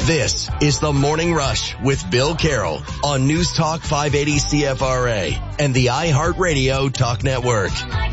This is the Morning Rush with Bill Carroll on News Talk 580 CFRA and the iHeartRadio Talk Network.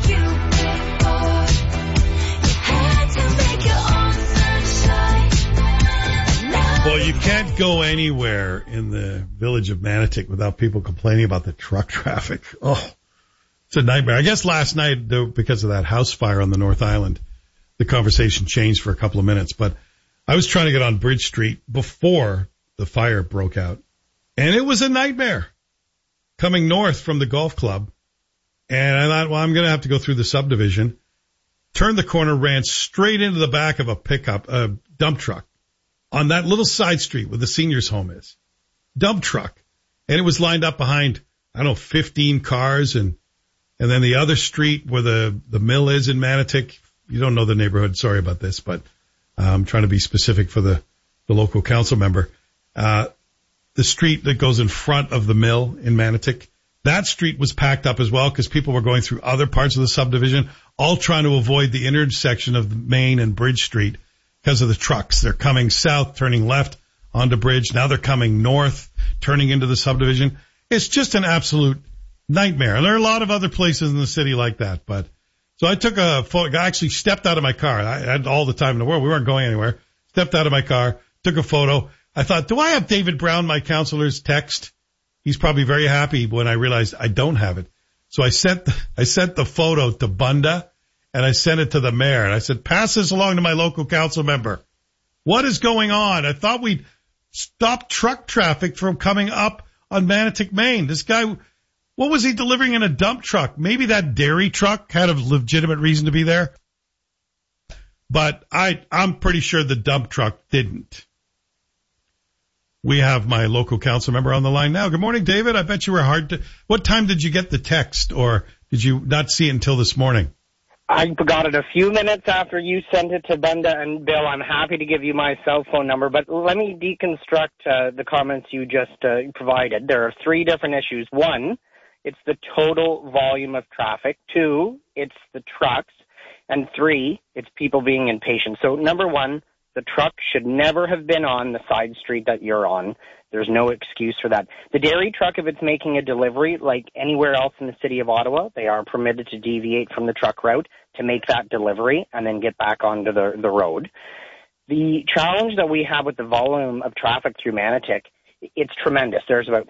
Well, you can't go anywhere in the village of Manotick without people complaining about the truck traffic. Oh, it's a nightmare. I guess last night, because of that house fire on the North Island, the conversation changed for a couple of minutes, but I was trying to get on Bridge Street before the fire broke out, and it was a nightmare coming north from the golf club. And I thought, well, I'm going to have to go through the subdivision, turned the corner, ran straight into the back of a dump truck on that little side street where the seniors home is. Dump truck. And it was lined up behind, 15 cars. And then the other street where the mill is in Manotick. You don't know the neighborhood. Sorry about this, but I'm trying to be specific for the local council member. The street that goes in front of the mill in Manotick, that street was packed up as well because people were going through other parts of the subdivision, all trying to avoid the intersection of Main and Bridge Street because of the trucks. They're coming south, turning left onto Bridge. Now they're coming north, turning into the subdivision. It's just an absolute nightmare. And there are a lot of other places in the city like that, but so I took a photo. I actually stepped out of my car. I had all the time in the world. We weren't going anywhere. Stepped out of my car, took a photo. I thought, do I have David Brown, my councilor's text? He's probably very happy when I realized I don't have it. So I sent the photo to Bunda and I sent it to the mayor. And I said, pass this along to my local council member. What is going on? I thought we'd stop truck traffic from coming up on Manotick, Maine. This guy, what was he delivering in a dump truck? Maybe that dairy truck had a legitimate reason to be there. But I'm pretty sure the dump truck didn't. We have my local council member on the line now. Good morning, David. I bet you were what time did you get the text, or did you not see it until this morning? I got it a few minutes after you sent it to Bunda, and Bill, I'm happy to give you my cell phone number, but let me deconstruct the comments you just provided. There are three different issues. One, it's the total volume of traffic. Two, it's the trucks. And three, it's people being impatient. So number one, the truck should never have been on the side street that you're on. There's no excuse for that. The dairy truck, if it's making a delivery, like anywhere else in the city of Ottawa, they are permitted to deviate from the truck route to make that delivery and then get back onto the road. The challenge that we have with the volume of traffic through Manotick, it's tremendous. There's about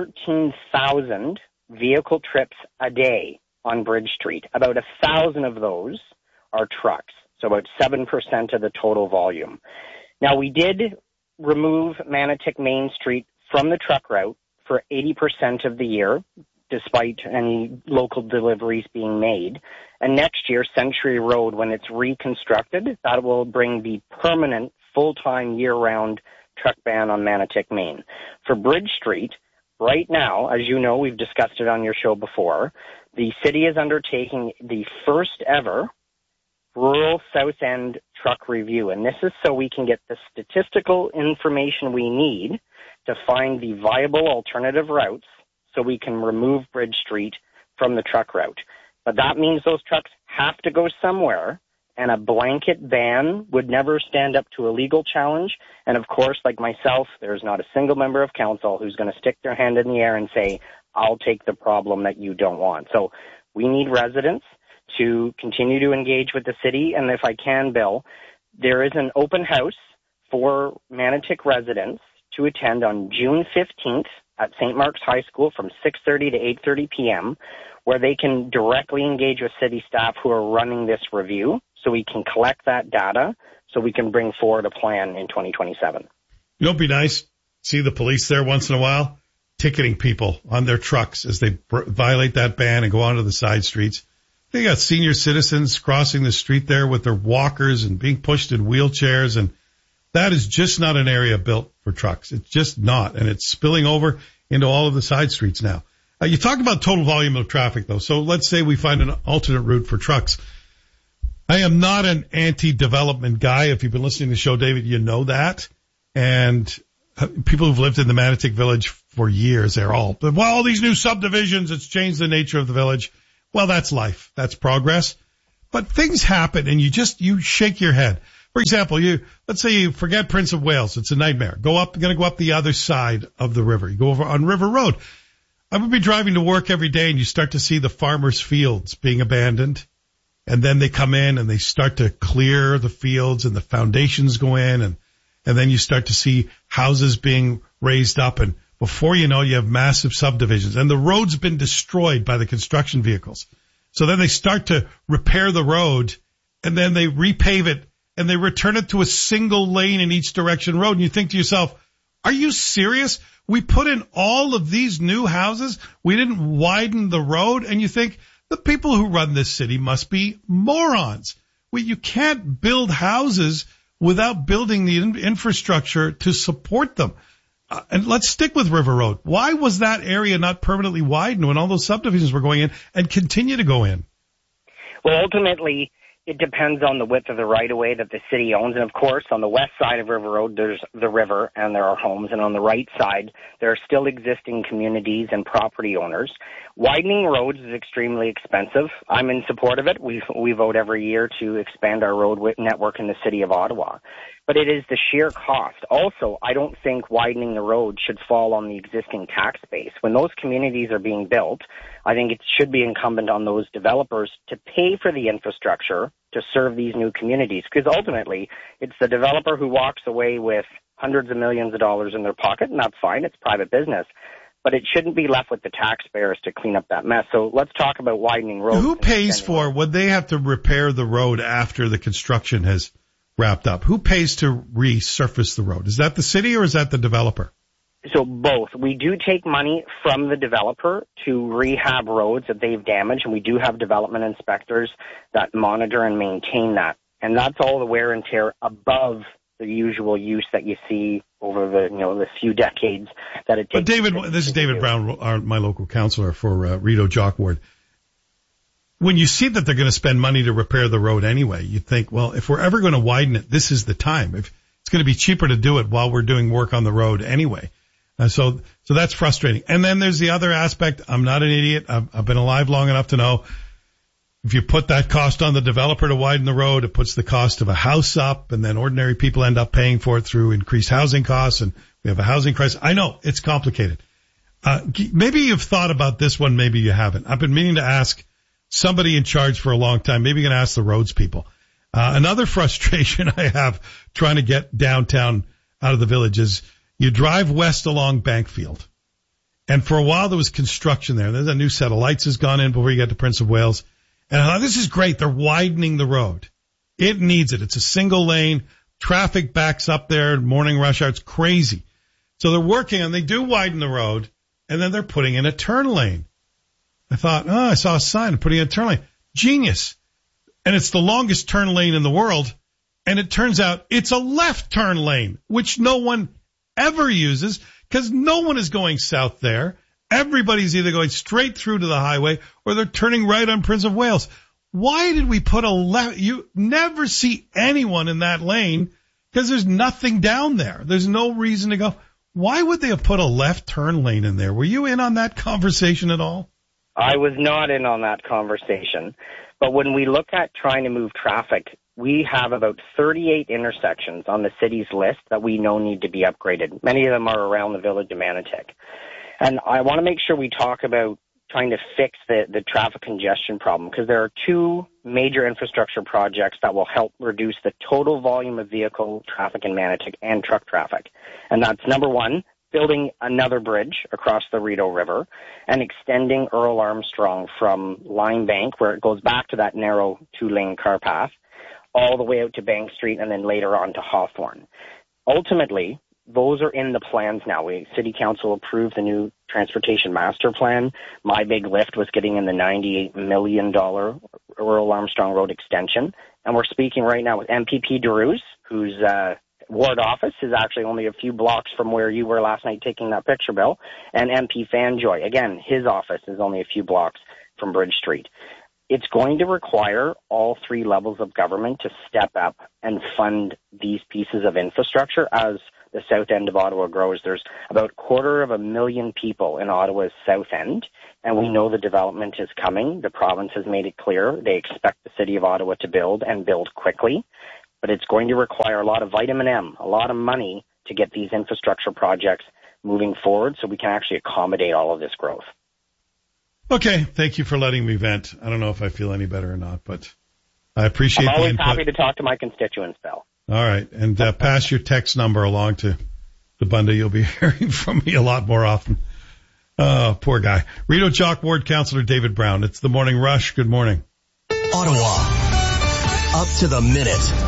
14,000 vehicle trips a day on Bridge Street. About 1,000 of those are trucks, so about 7% of the total volume. Now, we did remove Manotick Main Street from the truck route for 80% of the year, despite any local deliveries being made. And next year, Century Road, when it's reconstructed, that will bring the permanent, full-time, year-round truck ban on Manotick Main. For Bridge Street, right now, as you know, we've discussed it on your show before, the city is undertaking the first ever rural South End truck review. And this is so we can get the statistical information we need to find the viable alternative routes so we can remove Bridge Street from the truck route. But that means those trucks have to go somewhere, and a blanket ban would never stand up to a legal challenge. And of course, like myself, there's not a single member of council who's going to stick their hand in the air and say, I'll take the problem that you don't want. So we need residents to continue to engage with the city. And if I can, Bill, there is an open house for Manotick residents to attend on June 15th at St. Mark's High School from 6:30 to 8:30 p.m., where they can directly engage with city staff who are running this review so we can collect that data so we can bring forward a plan in 2027. You know, it'd be nice to see the police there once in a while ticketing people on their trucks as they violate that ban and go onto the side streets. They got senior citizens crossing the street there with their walkers and being pushed in wheelchairs, and that is just not an area built for trucks. It's just not, and it's spilling over into all of the side streets now. You talk about total volume of traffic, though. So let's say we find an alternate route for trucks. I am not an anti-development guy. If you've been listening to the show, David, you know that. And people who've lived in the Manotick Village for years, they're all, well, all these new subdivisions, it's changed the nature of the village. Well, that's life. That's progress. But things happen and you shake your head. For example, let's say you forget Prince of Wales. It's a nightmare. Going to go up the other side of the river. You go over on River Road. I would be driving to work every day and you start to see the farmers' fields being abandoned. And then they come in and they start to clear the fields and the foundations go in and then you start to see houses being raised up, and before you know it, you have massive subdivisions and the road's been destroyed by the construction vehicles. So then they start to repair the road and then they repave it and they return it to a single lane in each direction road. And you think to yourself, are you serious? We put in all of these new houses. We didn't widen the road. And you think the people who run this city must be morons. You can't build houses without building the infrastructure to support them. And let's stick with River Road. Why was that area not permanently widened when all those subdivisions were going in and continue to go in? Well, ultimately, it depends on the width of the right-of-way that the city owns. And, of course, on the west side of River Road, there's the river and there are homes. And on the right side, there are still existing communities and property owners. Widening roads is extremely expensive. I'm in support of it. We vote every year to expand our road network in the city of Ottawa. But it is the sheer cost. Also, I don't think widening the road should fall on the existing tax base. When those communities are being built, I think it should be incumbent on those developers to pay for the infrastructure to serve these new communities. Because ultimately, it's the developer who walks away with hundreds of millions of dollars in their pocket, and that's fine. It's private business. But it shouldn't be left with the taxpayers to clean up that mess. So let's talk about widening roads. Who pays for when they have to repair the road after the construction has wrapped up? Who pays to resurface the road? Is that the city or is that the developer? So both. We do take money from the developer to rehab roads that they've damaged, and we do have development inspectors that monitor and maintain that. And that's all the wear and tear above the usual use that you see over the few decades that it takes. But David, this is David Brown, my local councillor for Rideau Jock Ward. When you see that they're going to spend money to repair the road anyway, you think, well, if we're ever going to widen it, this is the time. If it's going to be cheaper to do it while we're doing work on the road anyway. So that's frustrating. And then there's the other aspect. I'm not an idiot. I've been alive long enough to know if you put that cost on the developer to widen the road, it puts the cost of a house up, and then ordinary people end up paying for it through increased housing costs, and we have a housing crisis. I know it's complicated. Maybe you've thought about this one. Maybe you haven't. I've been meaning to ask somebody in charge for a long time. Maybe you can ask the roads people. Another frustration I have trying to get downtown out of the village is you drive west along Bankfield, and for a while there was construction there. There's a new set of lights has gone in before you get to Prince of Wales. And I thought, this is great. They're widening the road. It needs it. It's a single lane. Traffic backs up there. Morning rush hour. It's crazy. So they're working and they do widen the road, and then they're putting in a turn lane. I thought, I saw a sign putting in a turn lane. Genius. And it's the longest turn lane in the world. And it turns out it's a left turn lane, which no one ever uses because no one is going south there. Everybody's either going straight through to the highway or they're turning right on Prince of Wales. Why did we put a left? You never see anyone in that lane because there's nothing down there. There's no reason to go. Why would they have put a left turn lane in there? Were you in on that conversation at all? I was not in on that conversation. But when we look at trying to move traffic, we have about 38 intersections on the city's list that we know need to be upgraded. Many of them are around the village of Manotick. And I want to make sure we talk about trying to fix the traffic congestion problem, because there are two major infrastructure projects that will help reduce the total volume of vehicle traffic in Manotick and truck traffic. And that's number one, building another bridge across the Rideau River and extending Earl Armstrong from Line Bank, where it goes back to that narrow two-lane car path, all the way out to Bank Street and then later on to Hawthorne. Ultimately, those are in the plans now. City Council approved the new transportation master plan. My big lift was getting in the $98 million Earl Armstrong Road extension. And we're speaking right now with MPP DeRuse, whose ward office is actually only a few blocks from where you were last night taking that picture, Bill, and MP Fanjoy. Again, his office is only a few blocks from Bridge Street. It's going to require all three levels of government to step up and fund these pieces of infrastructure as the south end of Ottawa grows. There's about 250,000 people in Ottawa's south end, and we know the development is coming. The province has made it clear they expect the city of Ottawa to build and build quickly. but it's going to require a lot of vitamin M, a lot of money to get these infrastructure projects moving forward so we can actually accommodate all of this growth. Okay, thank you for letting me vent. I don't know if I feel any better or not, but I appreciate the input. I'm always happy to talk to my constituents, Bill. All right, and pass your text number along to Bunda. You'll be hearing from me a lot more often. Oh, poor guy. Rideau Chalk Ward Councillor David Brown. It's the Morning Rush. Good morning. Ottawa, up to the minute.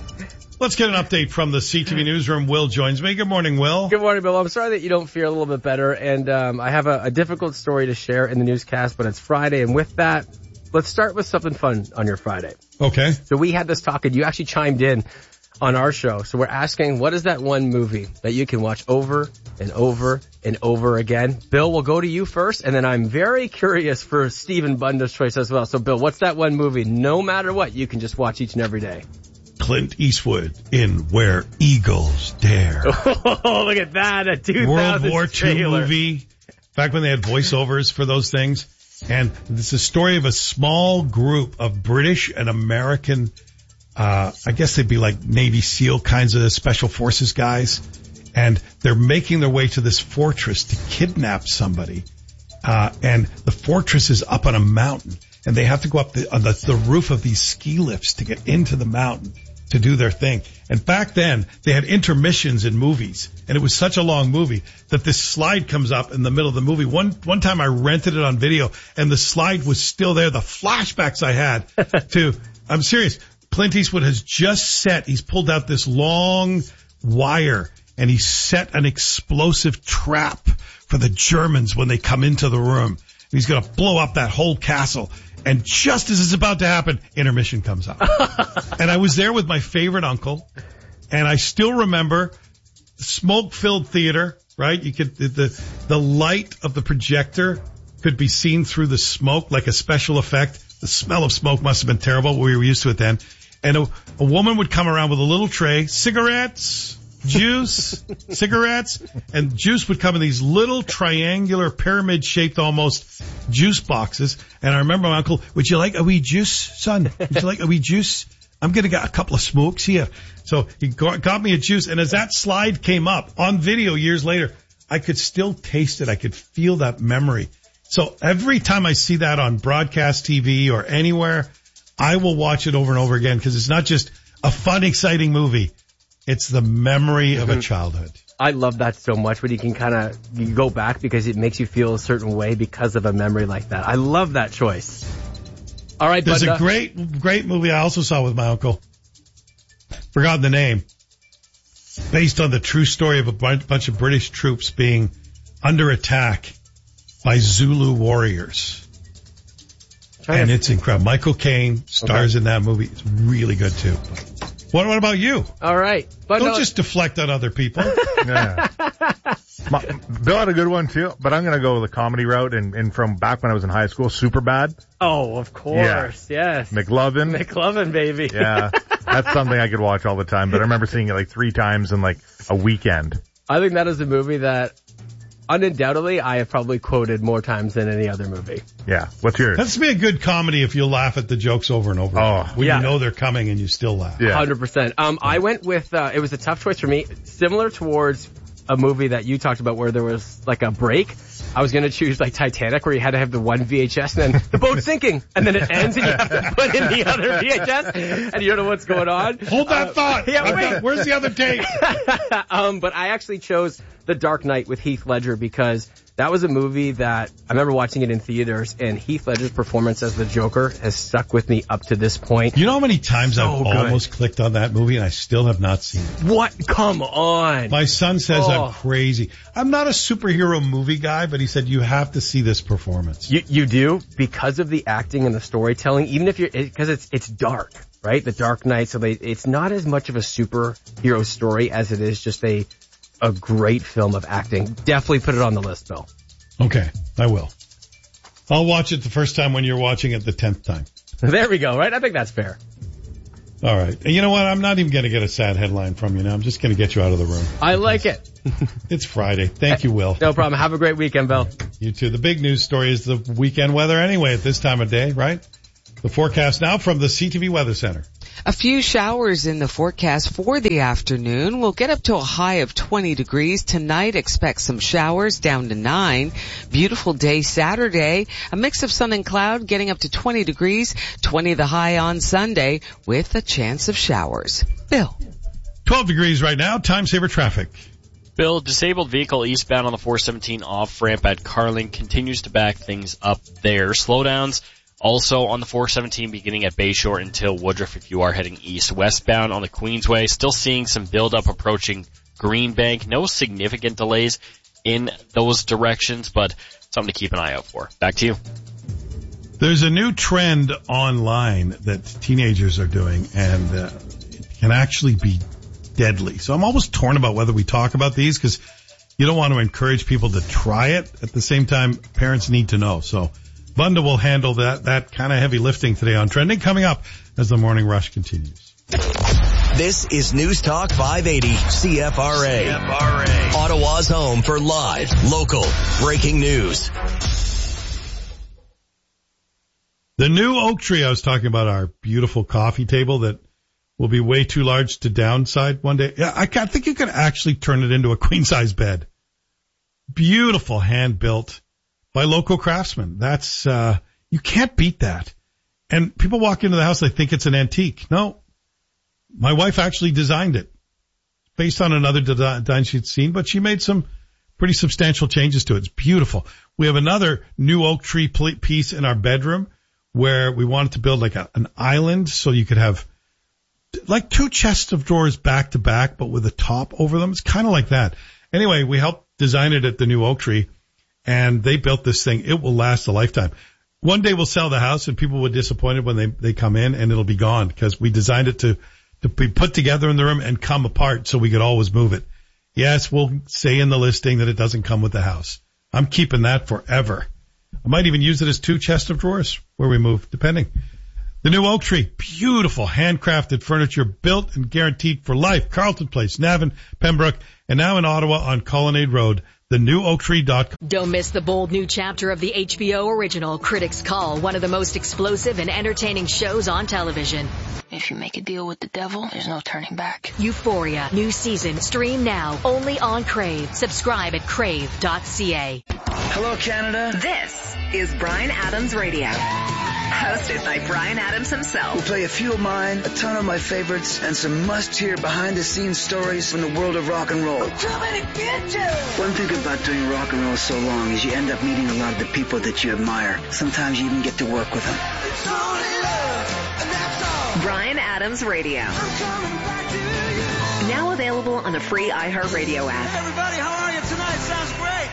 Let's get an update from the CTV Newsroom. Will joins me. Good morning, Will. Good morning, Bill. I'm sorry that you don't feel a little bit better, and I have a difficult story to share in the newscast, but it's Friday, and with that, let's start with something fun on your Friday. Okay. So we had this talk, and you actually chimed in on our show. So we're asking, what is that one movie that you can watch over and over and over again? Bill, we'll go to you first, and then I'm very curious for Stephen Bunda's choice as well. So, Bill, what's that one movie, no matter what, you can just watch each and every day? Clint Eastwood in Where Eagles Dare. Oh, look at that, a 2000 World War II trailer. movie, back when they had voiceovers for those things. And this is a story of a small group of British and American, I guess they'd be like Navy SEAL kinds of special forces guys. And they're making their way to this fortress to kidnap somebody. And the fortress is up on a mountain. And they have to go up on the roof of these ski lifts to get into the mountain to do their thing. And back then, they had intermissions in movies. And it was such a long movie that this slide comes up in the middle of the movie. One time I rented it on video, and the slide was still there. The flashbacks I had I'm serious. Clint Eastwood has just he's pulled out this long wire, and he's set an explosive trap for the Germans when they come into the room. He's going to blow up that whole castle. And just as it's about to happen, intermission comes up. And I was there with my favorite uncle, and I still remember the smoke-filled theater, right? You could, the light of the projector could be seen through the smoke like a special effect. The smell of smoke must have been terrible. We were used to it then. And a woman would come around with a little tray, cigarettes, juice, cigarettes, and juice would come in these little triangular pyramid-shaped almost juice boxes. And I remember my uncle, would you like a wee juice, son? Would you like a wee juice? I'm going to get a couple of smokes here. So he got me a juice. And as that slide came up on video years later, I could still taste it. I could feel that memory. So every time I see that on broadcast TV or anywhere, I will watch it over and over again because it's not just a fun, exciting movie. It's the memory of a childhood. I love that so much when you can you go back because it makes you feel a certain way because of a memory like that. I love that choice. All right, There's a great movie I also saw with my uncle. Forgotten the name. Based on the true story of a bunch of British troops being under attack by Zulu warriors. And it's incredible. Michael Caine stars in that movie. It's really good too. What about you? All right. But Don't just deflect on other people. Yeah. Bill had a good one too, but I'm going to go with the comedy route and from back when I was in high school, Superbad. Oh, of course. Yeah. Yes. McLovin, baby. Yeah. That's something I could watch all the time, but I remember seeing it like 3 times in like a weekend. I think that is a movie that undoubtedly I have probably quoted more times than any other movie. Yeah. What's yours? That's be a good comedy if you laugh at the jokes over and over. Oh, when you know they're coming and you still laugh. Yeah. 100%. I went with, it was a tough choice for me, similar towards a movie that you talked about where there was like a break. I was going to choose like Titanic where you had to have the one VHS and then the boat's sinking and then it ends and you have to put in the other VHS and you don't know what's going on. Hold that thought. Yeah, wait. Where's the other tape? But I actually chose The Dark Knight with Heath Ledger because that was a movie that I remember watching it in theaters, and Heath Ledger's performance as the Joker has stuck with me up to this point. You know how many times I've almost clicked on that movie and I still have not seen it? What? Come on. My son says I'm crazy. I'm not a superhero movie guy, but he said you have to see this performance. You do? Because of the acting and the storytelling, even if because it's dark, right? The Dark Knight, so it's not as much of a superhero story as it is just a great film of acting. Definitely put it on the list, Bill. Okay, I will. I'll watch it the first time when you're watching it the 10th time. There we go, right? I think that's fair. All right. And you know what? I'm not even going to get a sad headline from you now. I'm just going to get you out of the room. I like it. It's Friday. Thank you, Will. No problem. Have a great weekend, Bill. You too. The big news story is the weekend weather anyway at this time of day, right? The forecast now from the CTV Weather Center. A few showers in the forecast for the afternoon. We'll get up to a high of 20 degrees. Tonight, expect some showers down to 9. Beautiful day Saturday. A mix of sun and cloud getting up to 20 degrees. 20 the high on Sunday with a chance of showers. Bill. 12 degrees right now. Time saver traffic. Bill, disabled vehicle eastbound on the 417 off ramp at Carling continues to back things up there. Slowdowns also on the 417 beginning at Bayshore until Woodruff if you are heading east. Westbound on the Queensway, still seeing some buildup approaching Greenbank. No significant delays in those directions, but something to keep an eye out for. Back to you. There's a new trend online that teenagers are doing, and it can actually be deadly. So I'm almost torn about whether we talk about these because you don't want to encourage people to try it. At the same time, parents need to know. So Bunda will handle that kind of heavy lifting today on Trending, coming up as the Morning Rush continues. This is News Talk 580 CFRA. Ottawa's home for live, local, breaking news. The new oak tree, I was talking about our beautiful coffee table that will be way too large to downside one day. Yeah, I think you can actually turn it into a queen size bed. Beautiful, hand built by local craftsmen. That's, you can't beat that. And people walk into the house, they think it's an antique. No, my wife actually designed it based on another design she'd seen, but she made some pretty substantial changes to it. It's beautiful. We have another new oak tree piece in our bedroom where we wanted to build like an island so you could have like 2 chests of drawers back to back, but with a top over them. It's kind of like that. Anyway, we helped design it at the new oak tree, and they built this thing. It will last a lifetime. One day we'll sell the house, and people will be disappointed when they come in, and it'll be gone because we designed it to be put together in the room and come apart so we could always move it. Yes, we'll say in the listing that it doesn't come with the house. I'm keeping that forever. I might even use it as 2 chests of drawers where we move, depending. The new oak tree, beautiful handcrafted furniture built and guaranteed for life. Carlton Place, Navan, Pembroke, and now in Ottawa on Colonnade Road. TheNewOakTree.com. Don't miss the bold new chapter of the HBO original Critics Call, one of the most explosive and entertaining shows on television. If you make a deal with the devil, there's no turning back. Euphoria, new season, stream now, only on Crave. Subscribe at crave.ca. Hello, Canada. This is Bryan Adams Radio. Hosted by Bryan Adams himself. We'll play a few of mine, a ton of my favorites, and some must-hear behind-the-scenes stories from the world of rock and roll. One thing about doing rock and roll so long is you end up meeting a lot of the people that you admire. Sometimes you even get to work with them. Bryan Adams Radio. Now available on the free iHeartRadio app. Everybody, how are you tonight? Sounds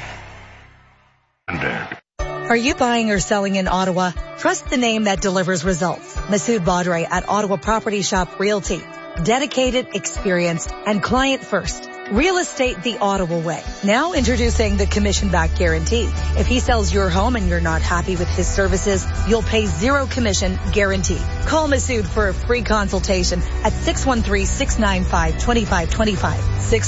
great. Are you buying or selling in Ottawa? Trust the name that delivers results. Masood Badre at Ottawa Property Shop Realty. Dedicated, experienced, and client first. Real estate the Ottawa way. Now introducing the commission-back guarantee. If he sells your home and you're not happy with his services, you'll pay 0 commission guaranteed. Call Masood for a free consultation at 613-695-2525.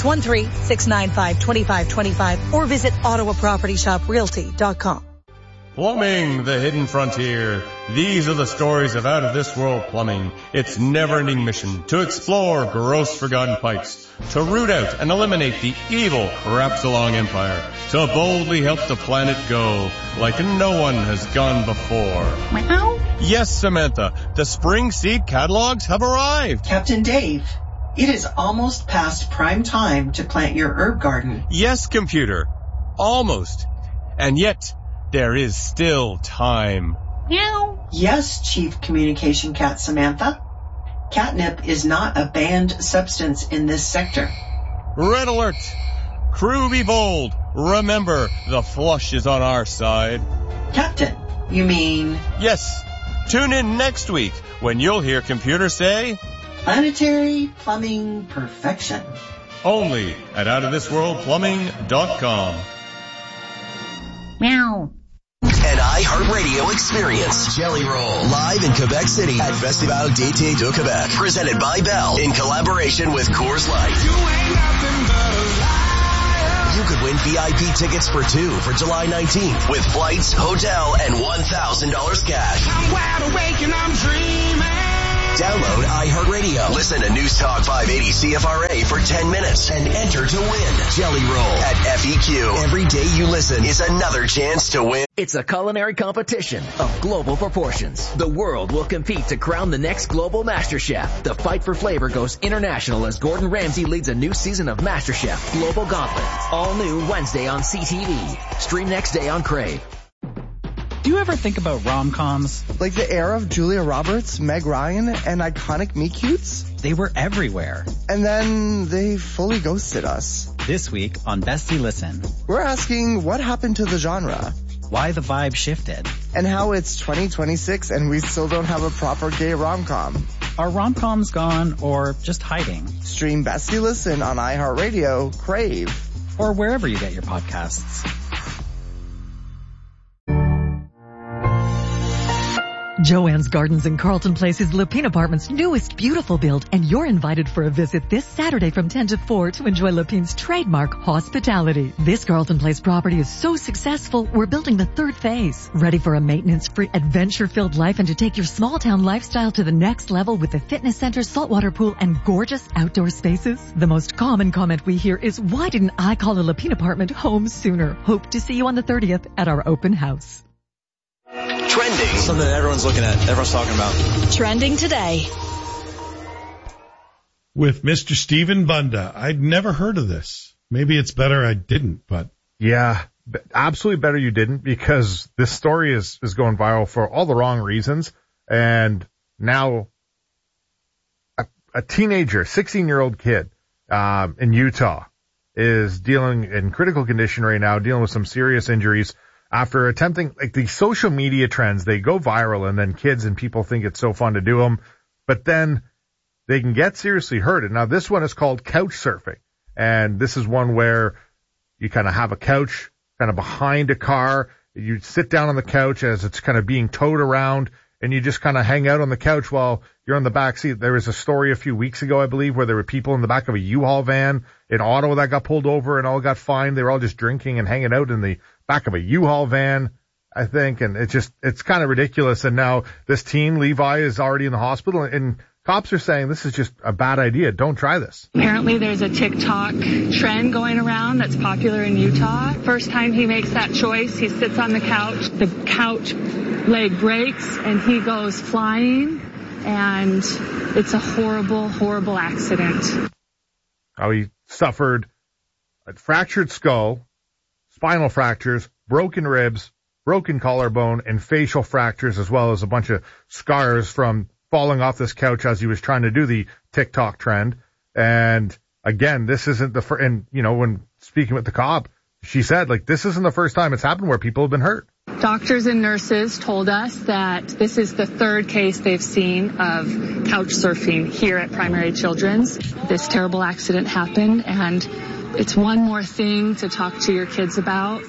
613-695-2525 or visit OttawaPropertyShopRealty.com. Plumbing, the hidden frontier. These are the stories of out-of-this-world plumbing. Its never-ending mission to explore gross forgotten pipes, to root out and eliminate the evil Crapsalong Empire, to boldly help the planet go like no one has gone before. Meow. Yes, Samantha, the spring seed catalogs have arrived. Captain Dave, it is almost past prime time to plant your herb garden. Yes, computer, almost. And yet, there is still time. Meow. Yes, Chief Communication Cat Samantha. Catnip is not a banned substance in this sector. Red alert! Crew be bold. Remember, the flush is on our side. Captain, you mean? Yes. Tune in next week when you'll hear computer say, Planetary Plumbing Perfection. Only at OutOfThisWorldPlumbing.com. Meow. An iHeartRadio experience. Jelly Roll. Live in Quebec City at Festival d'été de Québec. Presented by Bell in collaboration with Coors Light. You could win VIP tickets for 2 for July 19th with flights, hotel, and $1,000 cash. I'm wide awake and I'm dreaming. Download iHeartRadio. Listen to News Talk 580 CFRA for 10 minutes and enter to win. Jelly Roll at FEQ. Every day you listen is another chance to win. It's a culinary competition of global proportions. The world will compete to crown the next global master chef. The fight for flavor goes international as Gordon Ramsay leads a new season of MasterChef Global Gauntlet. All new Wednesday on CTV. Stream next day on Crave. Do you ever think about rom-coms? Like the era of Julia Roberts, Meg Ryan, and iconic meet-cutes? They were everywhere. And then they fully ghosted us. This week on Bestie Listen, we're asking what happened to the genre? Why the vibe shifted? And how it's 2026 and we still don't have a proper gay rom-com. Are rom-coms gone or just hiding? Stream Bestie Listen on iHeartRadio, Crave, or wherever you get your podcasts. Joann's Gardens in Carlton Place is Lepine Apartments' newest beautiful build, and you're invited for a visit this Saturday from 10 to 4 to enjoy Lepine's trademark hospitality. This Carlton Place property is so successful, we're building the third phase. Ready for a maintenance-free, adventure-filled life and to take your small-town lifestyle to the next level with a fitness center, saltwater pool, and gorgeous outdoor spaces? The most common comment we hear is, why didn't I call a Lepine apartment home sooner? Hope to see you on the 30th at our open house. Trending. Something that everyone's looking at, everyone's talking about. Trending today. With Mr. Stephen Bunda. I'd never heard of this. Maybe it's better I didn't, but. Yeah, absolutely better you didn't, because this story is going viral for all the wrong reasons. And now a teenager, 16-year-old kid, in Utah is dealing in critical condition right now, dealing with some serious injuries after attempting, like, the social media trends, they go viral and then kids and people think it's so fun to do them, but then they can get seriously hurt. And now this one is called couch surfing. And this is one where you kind of have a couch kind of behind a car. You sit down on the couch as it's kind of being towed around, and you just kind of hang out on the couch while you're on the back seat. There was a story a few weeks ago, I believe, where there were people in the back of a U-Haul van in Ottawa that got pulled over and all got fined. They were all just drinking and hanging out in the back of a U-Haul van, I think. And it's kind of ridiculous. And now this teen, Levi, is already in the hospital, and cops are saying this is just a bad idea. Don't try this. Apparently there's a TikTok trend going around that's popular in Utah. First time he makes that choice, he sits on the couch leg breaks and he goes flying, and it's a horrible, horrible accident. How he suffered a fractured skull, spinal fractures, broken ribs, broken collarbone, and facial fractures, as well as a bunch of scars from falling off this couch as he was trying to do the TikTok trend. And again, this isn't the first, and you know, when speaking with the cop, she said, like, this isn't the first time it's happened where people have been hurt. Doctors and nurses told us that this is the third case they've seen of couch surfing here at Primary Children's. This terrible accident happened, and it's one more thing to talk to your kids about.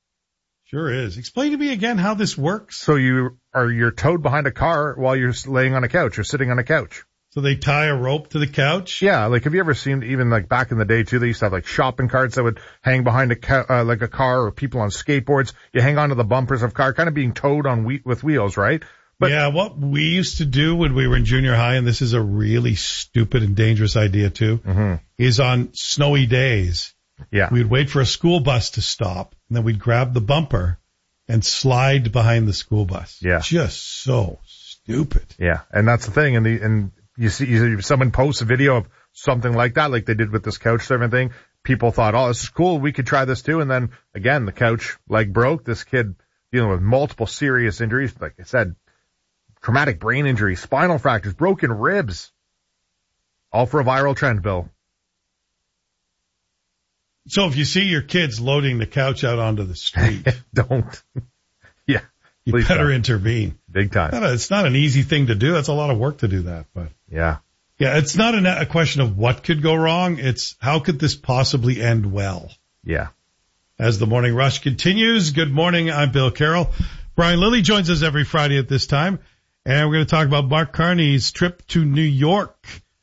Sure is. Explain to me again how this works. So you're towed behind a car while you're laying on a couch or sitting on a couch. So they tie a rope to the couch? Yeah, like, have you ever seen, even like back in the day too, they used to have like shopping carts that would hang behind like a car, or people on skateboards. You hang onto the bumpers of car, kind of being towed on with wheels, right? But yeah, what we used to do when we were in junior high, and this is a really stupid and dangerous idea too, is on snowy days. Yeah. We'd wait for a school bus to stop, and then we'd grab the bumper and slide behind the school bus. Yeah. Just so stupid. Yeah. And that's the thing. And you see someone posts a video of something like that, like they did with this couch surfing thing. People thought, oh, this is cool. We could try this too. And then again, the couch leg broke. This kid dealing with multiple serious injuries. Like I said, traumatic brain injury, spinal fractures, broken ribs. All for a viral trend, Bill. So if you see your kids loading the couch out onto the street, don't. Yeah. You better intervene. Big time. It's not an easy thing to do. That's a lot of work to do that, but. Yeah. Yeah, it's not a question of what could go wrong. It's how could this possibly end well? Yeah. As the Morning Rush continues, good morning. I'm Bill Carroll. Brian Lilly joins us every Friday at this time, and we're going to talk about Mark Carney's trip to New York.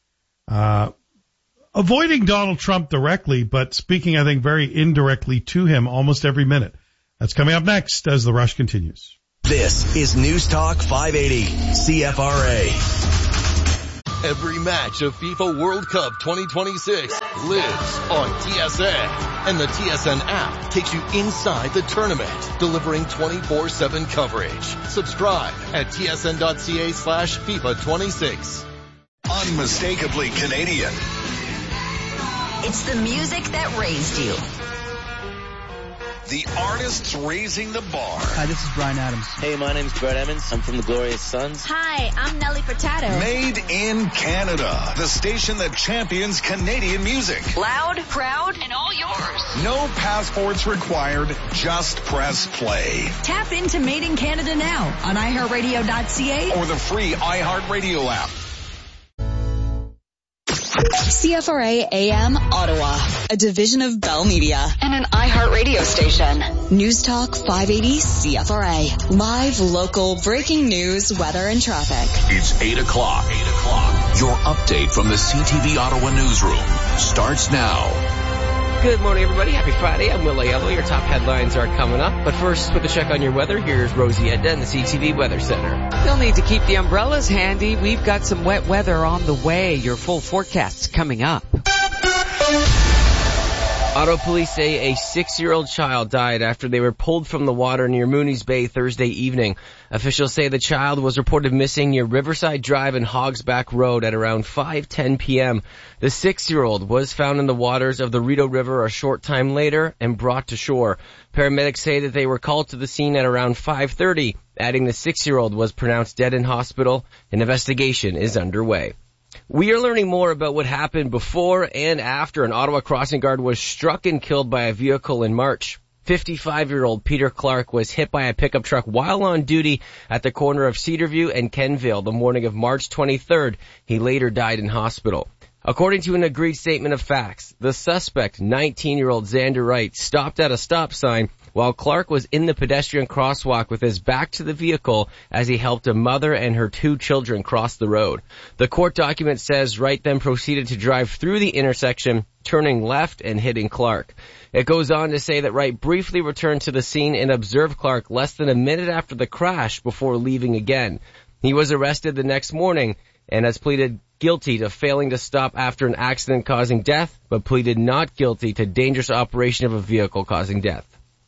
Avoiding Donald Trump directly, but speaking, I think, very indirectly to him almost every minute. That's coming up next as the Rush continues. This is News Talk 580 CFRA. Every match of FIFA World Cup 2026 lives on TSN. And the TSN app takes you inside the tournament, delivering 24/7 coverage. Subscribe at tsn.ca/FIFA26. Unmistakably Canadian. It's the music that raised you. The artists raising the bar. Hi, this is Bryan Adams. Hey, my name's Brett Emmons. I'm from the Glorious Sons. Hi, I'm Nelly Furtado. Made in Canada. The station that champions Canadian music. Loud, proud, and all yours. No passports required. Just press play. Tap into Made in Canada now on iHeartRadio.ca or the free iHeartRadio app. CFRA AM Ottawa, a division of Bell Media and an iHeartRadio station. News Talk 580 CFRA. Live, local, breaking news, weather, and traffic. It's 8 o'clock. Your update from the CTV Ottawa newsroom starts now. Good morning, everybody. Happy Friday. I'm Will Aiello. Your top headlines are coming up. But first, with a check on your weather, here's Rosie Edna in the CTV Weather Center. You'll need to keep the umbrellas handy. We've got some wet weather on the way. Your full forecast coming up. Ottawa police say a 6-year-old child died after they were pulled from the water near Mooney's Bay Thursday evening. Officials say the child was reported missing near Riverside Drive and Hogsback Road at around 5:10 p.m. The 6-year-old was found in the waters of the Rideau River a short time later and brought to shore. Paramedics say that they were called to the scene at around 5:30, adding the 6-year-old was pronounced dead in hospital. An investigation is underway. We are learning more about what happened before and after an Ottawa crossing guard was struck and killed by a vehicle in March. 55-year-old Peter Clark was hit by a pickup truck while on duty at the corner of Cedarview and Kenville the morning of March 23rd. He later died in hospital. According to an agreed statement of facts, the suspect, 19-year-old Xander Wright, stopped at a stop sign while Clark was in the pedestrian crosswalk with his back to the vehicle as he helped a mother and her 2 children cross the road. The court document says Wright then proceeded to drive through the intersection, turning left and hitting Clark. It goes on to say that Wright briefly returned to the scene and observed Clark less than a minute after the crash before leaving again. He was arrested the next morning and has pleaded guilty to failing to stop after an accident causing death, but pleaded not guilty to dangerous operation of a vehicle causing death.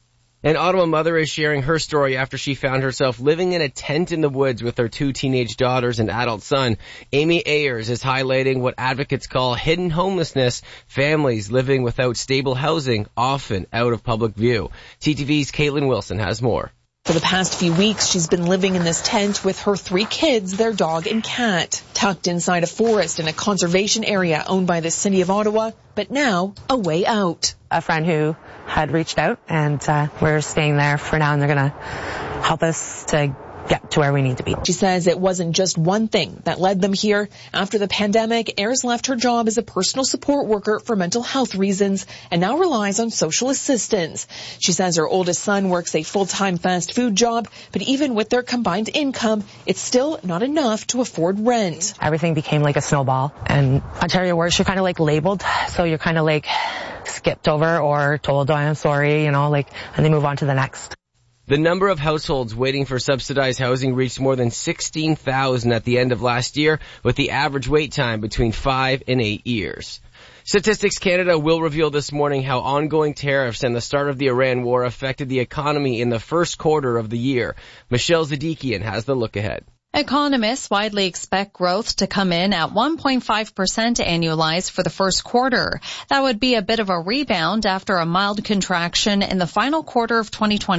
An Ottawa mother is sharing her story after she found herself living in a tent in the woods with her 2 teenage daughters and adult son. Amy Ayers is highlighting what advocates call hidden homelessness, families living without stable housing, often out of public view. CTV's Caitlin Wilson has more. For the past few weeks, she's been living in this tent with her 3 kids, their dog and cat, tucked inside a forest in a conservation area owned by the City of Ottawa, but now a way out. A friend who had reached out, and we're staying there for now, and they're going to help us to get to where we need to be. She says it wasn't just one thing that led them here. After the pandemic, Ayers left her job as a personal support worker for mental health reasons and now relies on social assistance. She says her oldest son works a full-time fast food job, but even with their combined income, it's still not enough to afford rent. Everything became like a snowball, and Ontario words, you're kind of like labeled, so you're kind of like skipped over or told, oh, I'm sorry, and they move on to the next. The number of households waiting for subsidized housing reached more than 16,000 at the end of last year, with the average wait time between 5 and 8 years. Statistics Canada will reveal this morning how ongoing tariffs and the start of the Iran war affected the economy in the first quarter of the year. Michelle Zadikian has the look ahead. Economists widely expect growth to come in at 1.5% annualized for the first quarter. That would be a bit of a rebound after a mild contraction in the final quarter of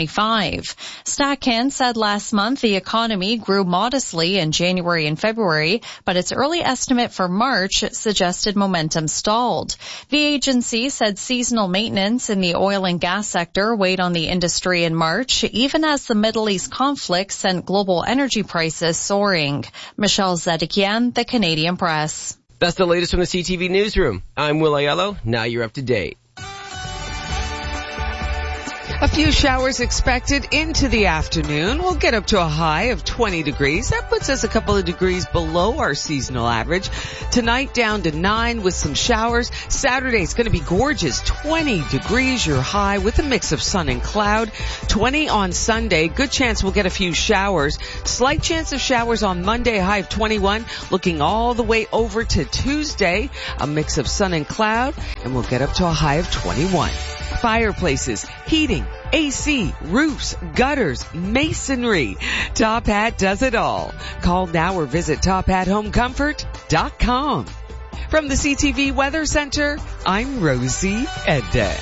2025. StatCan said last month the economy grew modestly in January and February, but its early estimate for March suggested momentum stalled. The agency said seasonal maintenance in the oil and gas sector weighed on the industry in March, even as the Middle East conflict sent global energy prices soaring. Michelle Zedekian, The Canadian Press. That's the latest from the CTV Newsroom. I'm Will Aiello. Now you're up to date. A few showers expected into the afternoon. We'll get up to a high of 20 degrees. That puts us a couple of degrees below our seasonal average. Tonight down to 9 with some showers. Saturday's going to be gorgeous. 20 degrees your high with a mix of sun and cloud. 20 on Sunday. Good chance we'll get a few showers. Slight chance of showers on Monday, a high of 21. Looking all the way over to Tuesday, a mix of sun and cloud, and we'll get up to a high of 21. Fireplaces, heating, AC, roofs, gutters, masonry. Top Hat does it all. Call now or visit tophathomecomfort.com. From the CTV Weather Center, I'm Rosie Edda.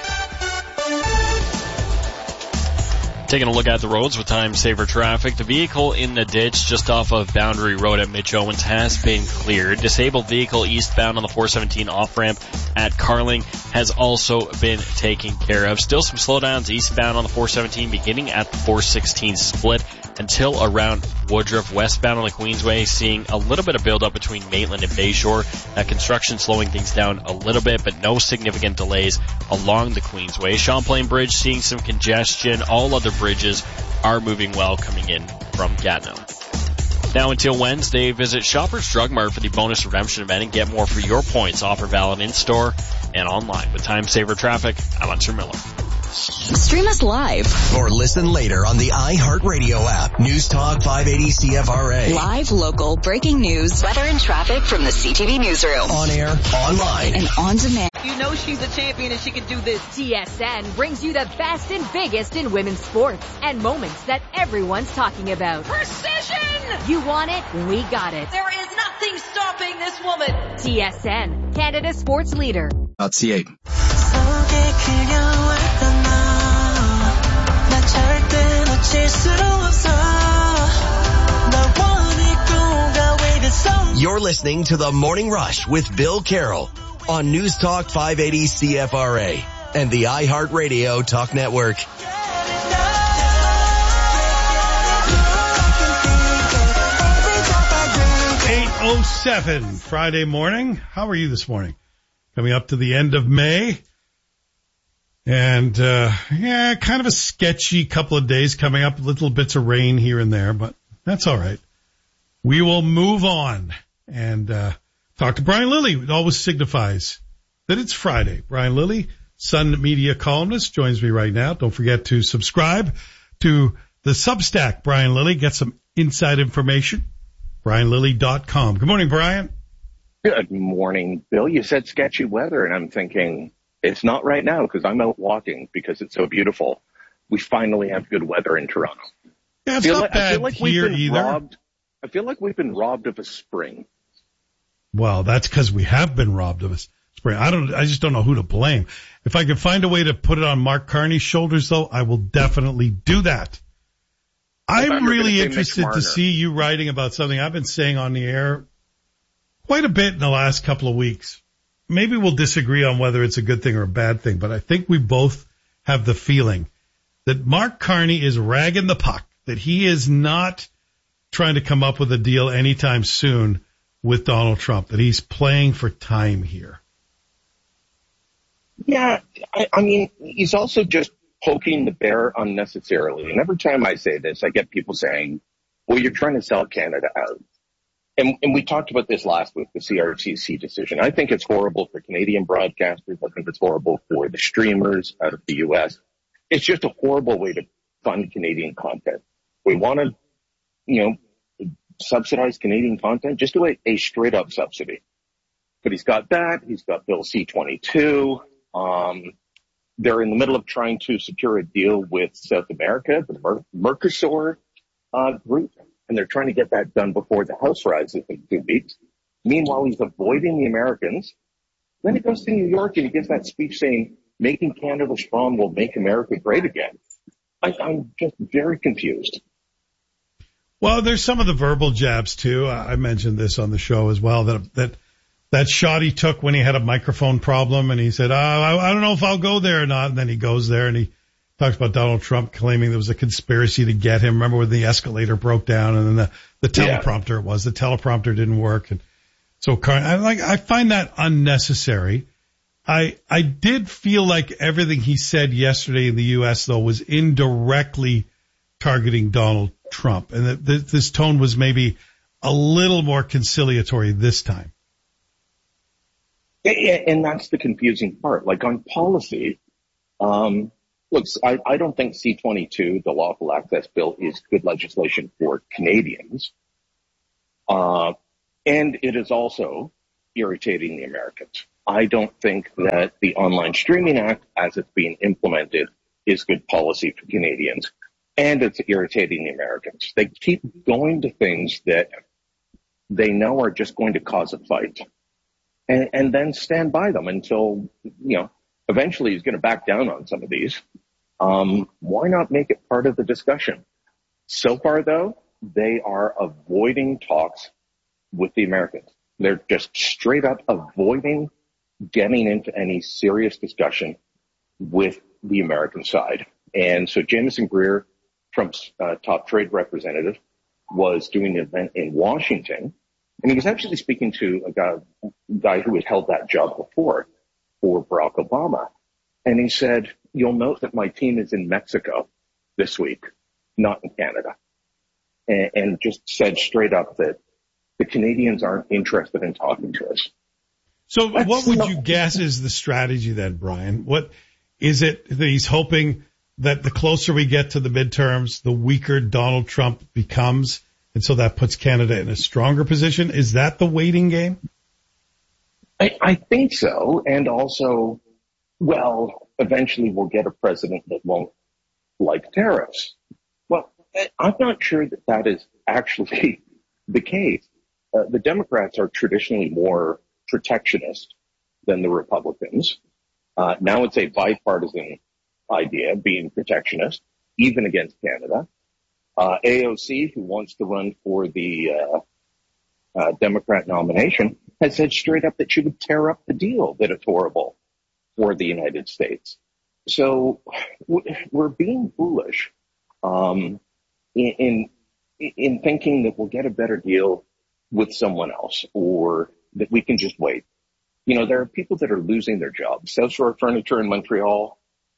Taking a look at the roads with time saver traffic. The vehicle in the ditch just off of Boundary Road at Mitch Owens has been cleared. Disabled vehicle eastbound on the 417 off-ramp at Carling has also been taken care of. Still some slowdowns eastbound on the 417 beginning at the 416 split until around Woodruff. Westbound on the Queensway seeing a little bit of build-up between Maitland and Bayshore. Construction slowing things down a little bit, but no significant delays along the Queensway. Champlain Bridge seeing some congestion. All other bridges are moving well coming in from Gatineau. Now until Wednesday, visit Shoppers Drug Mart for the bonus redemption event and get more for your points. Offer valid in-store and online. With time saver traffic, I'm Hunter Miller. Stream us live or listen later on the iHeartRadio app. News Talk 580 CFRA. Live, local, breaking news, weather and traffic from the CTV newsroom. On air, online, and on demand. You know she's a champion and she can do this. TSN brings you the best and biggest in women's sports and moments that everyone's talking about. Precision! You want it? We got it. There is nothing stopping this woman. TSN, Canada's sports leader. .ca. You're listening to The Morning Rush with Bill Carroll on News Talk 580 CFRA and the iHeartRadio Talk Network. 8:07 Friday morning. How are you this morning? Coming up to the end of May. And, kind of a sketchy couple of days coming up. Little bits of rain here and there, but that's all right. We will move on and, talk to Brian Lilly. It always signifies that it's Friday. Brian Lilly, Sun Media columnist, joins me right now. Don't forget to subscribe to the Substack, Brian Lilly. Get some inside information. BrianLilly.com. Good morning, Brian. Good morning, Bill. You said sketchy weather, and I'm thinking it's not right now because I'm out walking because it's so beautiful. We finally have good weather in Toronto. Yeah, it's not bad here either. I feel like we've been robbed of a spring. Well, that's because we have been robbed of a spring. I just don't know who to blame. If I could find a way to put it on Mark Carney's shoulders, though, I will definitely do that. I'm really interested to see you writing about something I've been saying on the air quite a bit in the last couple of weeks. Maybe we'll disagree on whether it's a good thing or a bad thing, but I think we both have the feeling that Mark Carney is ragging the puck, that he is not trying to come up with a deal anytime soon with Donald Trump, that he's playing for time here. Yeah, I mean, he's also just poking the bear unnecessarily. And every time I say this, I get people saying, well, you're trying to sell Canada out. And we talked about this last week, the CRTC decision. I think it's horrible for Canadian broadcasters. I think it's horrible for the streamers out of the U.S. It's just a horrible way to fund Canadian content. We want to, subsidize Canadian content. Just do a straight up subsidy. But he's got that. He's got Bill C-22. They're in the middle of trying to secure a deal with South America, the Mercosur group, and they're trying to get that done before the House rises in 2 weeks. Meanwhile, he's avoiding the Americans. Then he goes to New York and he gives that speech saying, making Canada strong will make America great again. I'm just very confused. Well, there's some of the verbal jabs, too. I mentioned this on the show as well, that shot he took when he had a microphone problem, and he said, I don't know if I'll go there or not. And then he goes there, and he talks about Donald Trump claiming there was a conspiracy to get him. Remember when the escalator broke down, and then the teleprompter didn't work. And so I find that unnecessary. I did feel like everything he said yesterday in the U.S., though, was indirectly targeting Donald Trump, and that this tone was maybe a little more conciliatory this time. And that's the confusing part. Like on policy, look, I don't think C-22, the lawful access bill, is good legislation for Canadians. And it is also irritating the Americans. I don't think that the Online Streaming Act, as it's being implemented, is good policy for Canadians. And it's irritating the Americans. They keep going to things that they know are just going to cause a fight. And then stand by them until, eventually he's going to back down on some of these. Why not make it part of the discussion? So far, though, they are avoiding talks with the Americans. They're just straight up avoiding getting into any serious discussion with the American side. And so Jamieson Greer, Trump's top trade representative, was doing an event in Washington, and he was actually speaking to a guy who had held that job before for Barack Obama. And he said, you'll note that my team is in Mexico this week, not in Canada. And just said straight up that the Canadians aren't interested in talking to us. So what would you guess is the strategy then, Brian? What is it that he's hoping that the closer we get to the midterms, the weaker Donald Trump becomes, and so that puts Canada in a stronger position? Is that the waiting game? I think so. And also, eventually we'll get a president that won't like tariffs. Well, I'm not sure that that is actually the case. The Democrats are traditionally more protectionist than the Republicans. Now it's a bipartisan idea, being protectionist, even against Canada. AOC, who wants to run for the Democrat nomination, has said straight up that she would tear up the deal, that it's horrible for the United States. So we're being foolish in thinking that we'll get a better deal with someone else, or that we can just wait. There are people that are losing their jobs. South Shore Furniture in Montreal,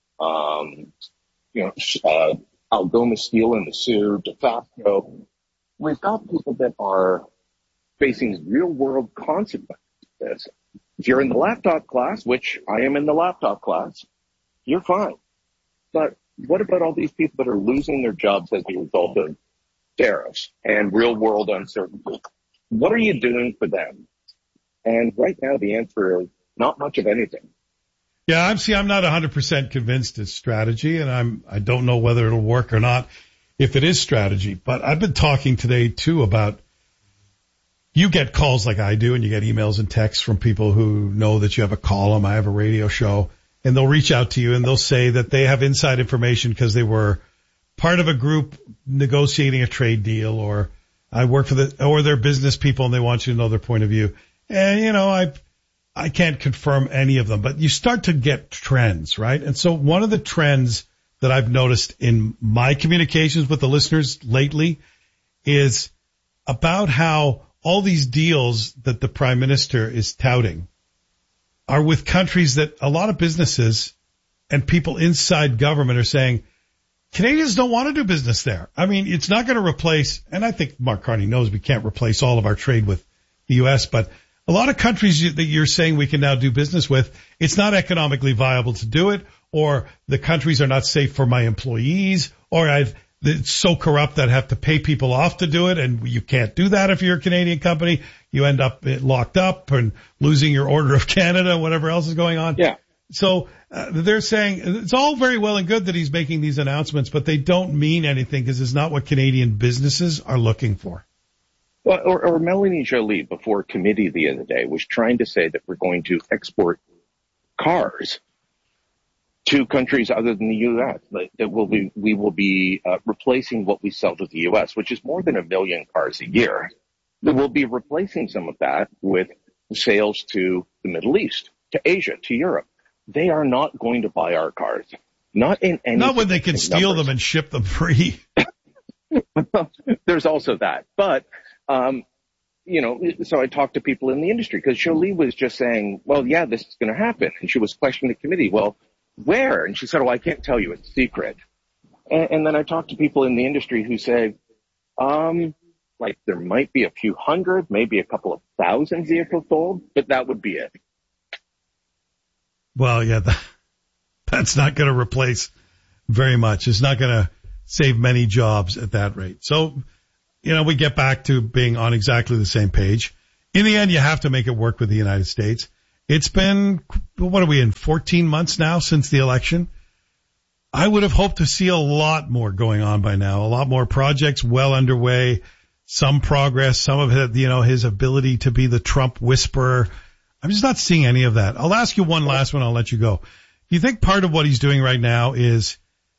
Algoma Steel in the Sioux, DeFacto. We've got people that are facing real world consequences. If you're in the laptop class, which I am in the laptop class, you're fine. But what about all these people that are losing their jobs as a result of tariffs and real world uncertainty? What are you doing for them? And right now the answer is not much of anything. Yeah, I'm not 100% convinced it's strategy, and I don't know whether it'll work or not if it is strategy. But I've been talking today too about, you get calls like I do, and you get emails and texts from people who know that you have a column, I have a radio show, and they'll reach out to you and they'll say that they have inside information because they were part of a group negotiating a trade deal, or I work for or they're business people and they want you to know their point of view. And I can't confirm any of them, but you start to get trends, right? And so one of the trends that I've noticed in my communications with the listeners lately is about how all these deals that the Prime Minister is touting are with countries that a lot of businesses and people inside government are saying, Canadians don't want to do business there. I mean, it's not going to replace, and I think Mark Carney knows we can't replace all of our trade with the U.S., but a lot of countries that you're saying we can now do business with, it's not economically viable to do it, or the countries are not safe for my employees, or it's so corrupt that I have to pay people off to do it, and you can't do that if you're a Canadian company. You end up locked up and losing your Order of Canada and whatever else is going on. Yeah. So they're saying it's all very well and good that he's making these announcements, but they don't mean anything because it's not what Canadian businesses are looking for. Well, or Melanie Joly before committee the other day was trying to say that we're going to export cars to countries other than the U.S. That we will be replacing what we sell to the U.S., which is more than 1 million cars a year. That we'll be replacing some of that with sales to the Middle East, to Asia, to Europe. They are not going to buy our cars. Not in any. Not when they can steal them and ship them free. There's also that. But so I talked to people in the industry because Jolie was just saying, well, yeah, this is going to happen. And she was questioning the committee. Well, where? And she said, I can't tell you. It's secret. And then I talked to people in the industry who say, there might be a few hundred, maybe a couple of thousand vehicles sold, but that would be it. Well, yeah, that's not going to replace very much. It's not going to save many jobs at that rate. So, we get back to being on exactly the same page. In the end, you have to make it work with the United States. It's been, what are we in, 14 months now since the election? I would have hoped to see a lot more going on by now, a lot more projects well underway, some progress, some of it, his ability to be the Trump whisperer. I'm just not seeing any of that. I'll ask you one last one. I'll let you go. Do you think part of what he's doing right now is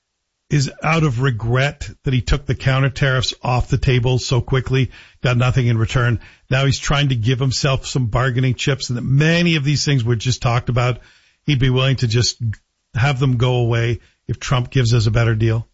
out of regret that he took the counter tariffs off the table so quickly, got nothing in return? Now he's trying to give himself some bargaining chips, and that many of these things we just talked about, he'd be willing to just have them go away if Trump gives us a better deal?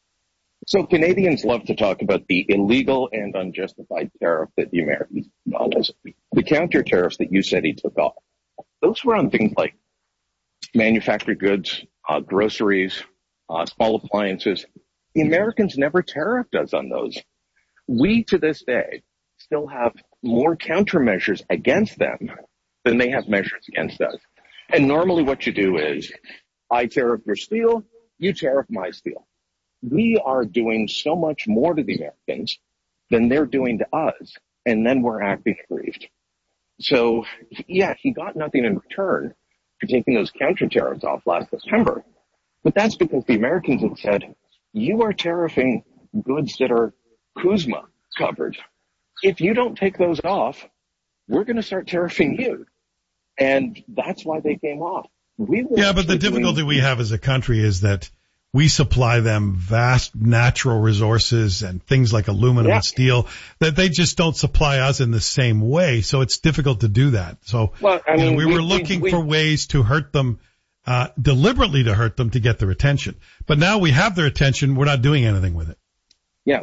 So Canadians love to talk about the illegal and unjustified tariff that the Americans put on us. The counter tariffs that you said he took off, those were on things like manufactured goods, groceries, small appliances. The Americans never tariffed us on those. We, to this day, still have more countermeasures against them than they have measures against us. And normally what you do is, I tariff your steel, you tariff my steel. We are doing so much more to the Americans than they're doing to us, and then we're acting aggrieved. So, yeah, he got nothing in return for taking those counter tariffs off last September. But that's because the Americans had said, you are tariffing goods that are CUSMA covered. If you don't take those off, we're going to start tariffing you. And that's why they came off. But the difficulty we have as a country is that we supply them vast natural resources and things like aluminum and steel that they just don't supply us in the same way. So it's difficult to do that. So we were looking for ways to hurt them, deliberately to hurt them to get their attention. But now we have their attention. We're not doing anything with it. Yeah,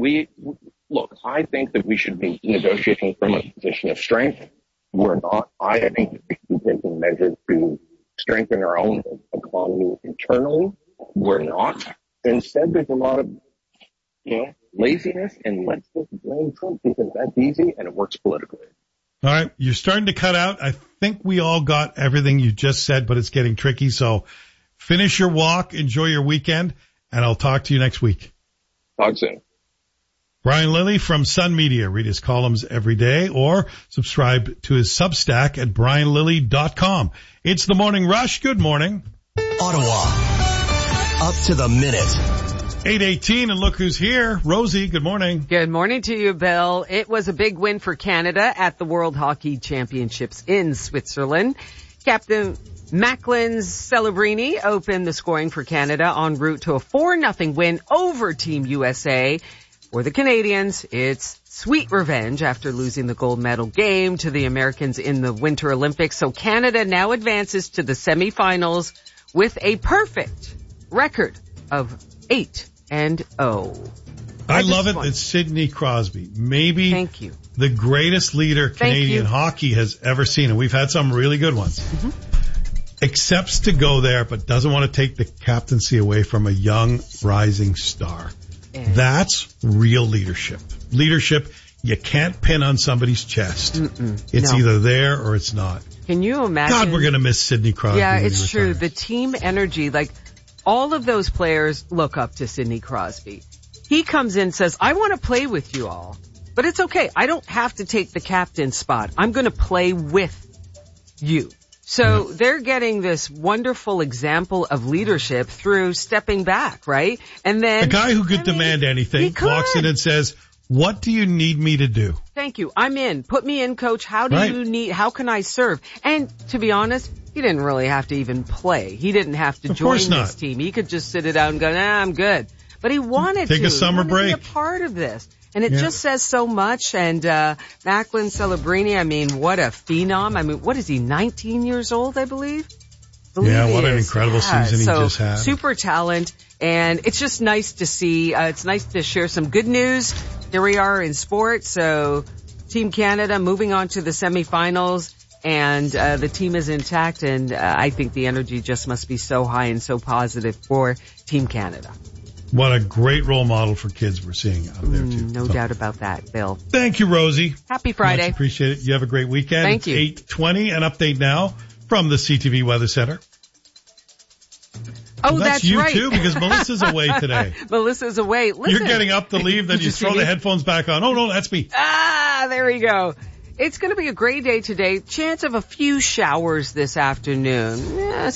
look, I think that we should be negotiating from a position of strength. We're not. I think that we should be taking measures to strengthen our own economy internally. We're not. Instead, there's a lot of, laziness, and let's just blame Trump because that's easy and it works politically. All right. You're starting to cut out. I think we all got everything you just said, but it's getting tricky. So finish your walk, enjoy your weekend, and I'll talk to you next week. Talk soon. Brian Lilley from Sun Media. Read his columns every day or subscribe to his Substack at brianlilley.com. It's the Morning Rush. Good morning. Ottawa. Up to the minute. 8:18, and look who's here. Rosie, good morning. Good morning to you, Bill. It was a big win for Canada at the World Hockey Championships in Switzerland. Captain Macklin Celebrini opened the scoring for Canada en route to a 4-0 win over Team USA. For the Canadians, it's sweet revenge after losing the gold medal game to the Americans in the Winter Olympics. So Canada now advances to the semifinals with a perfect record of 8-0. I love it that Sidney Crosby, maybe the greatest leader Canadian hockey has ever seen, and we've had some really good ones, accepts to go there but doesn't want to take the captaincy away from a young rising star. That's real leadership. Leadership you can't pin on somebody's chest. It's either there or it's not. Can you imagine? God, we're going to miss Sidney Crosby. Yeah, it's true. The team energy, all of those players look up to Sidney Crosby. He comes in and says, I want to play with you all, but it's okay. I don't have to take the captain spot. I'm going to play with you. So they're getting this wonderful example of leadership through stepping back, right? And then a guy who could demand anything walks in and says, what do you need me to do? Thank you. I'm in. Put me in, coach. How can I serve? And to be honest, he didn't really have to even play. He didn't have to join this team. He could just sit it out and go, I'm good. But he wanted take a summer break. Be a part of this. And it just says so much. And Macklin Celebrini, what a phenom. What is he, 19 years old, I believe? What an incredible season he just had. Super talent. And it's just nice to see. It's nice to share some good news. Here we are in sports. So Team Canada moving on to the semifinals, and the team is intact, and I think the energy just must be so high and so positive for Team Canada. What a great role model for kids we're seeing out there, too. No doubt about that, Bill. Thank you, Rosie. Happy Friday. Much appreciate it. You have a great weekend. Thank you. It's 8:20. An update now from the CTV Weather Center. Oh, well, that's you right. too, because Melissa's away today. Melissa's away. Listen. You're getting up to leave, then you throw the headphones back on. Oh, no, that's me. There we go. It's going to be a great day today. Chance of a few showers this afternoon.